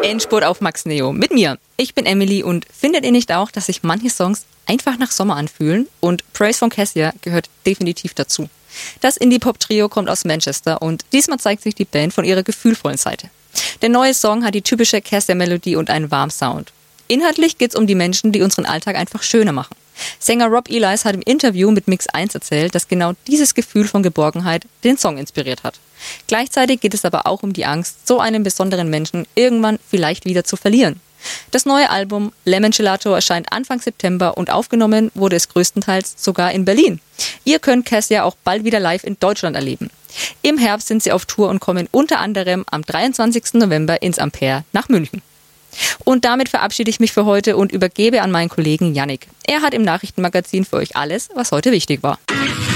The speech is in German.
Endspurt auf Max Neo mit mir. Ich bin Emily und findet ihr nicht auch, dass sich manche Songs einfach nach Sommer anfühlen? Und Praise von Cassia gehört definitiv dazu. Das Indie-Pop-Trio kommt aus Manchester und diesmal zeigt sich die Band von ihrer gefühlvollen Seite. Der neue Song hat die typische Cassia-Melodie und einen warmen Sound. Inhaltlich geht's um die Menschen, die unseren Alltag einfach schöner machen. Sänger Rob Elias hat im Interview mit Mix 1 erzählt, dass genau dieses Gefühl von Geborgenheit den Song inspiriert hat. Gleichzeitig geht es aber auch um die Angst, so einen besonderen Menschen irgendwann vielleicht wieder zu verlieren. Das neue Album Lemon Gelato erscheint Anfang September und aufgenommen wurde es größtenteils sogar in Berlin. Ihr könnt Cassia auch bald wieder live in Deutschland erleben. Im Herbst sind sie auf Tour und kommen unter anderem am 23. November ins Ampere nach München. Und damit verabschiede ich mich für heute und übergebe an meinen Kollegen Yannick. Er hat im Nachrichtenmagazin für euch alles, was heute wichtig war.